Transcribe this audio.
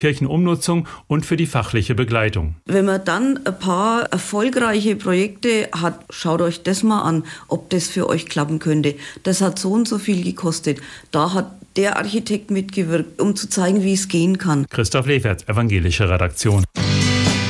Kirchenumnutzung und für die fachliche Begleitung. Wenn man dann ein paar erfolgreiche Projekte hat, schaut euch das mal an, ob das für euch klappen könnte. Das hat so und so viel gekostet. Da hat der Architekt mitgewirkt, um zu zeigen, wie es gehen kann. Christoph Leferz, evangelische Redaktion.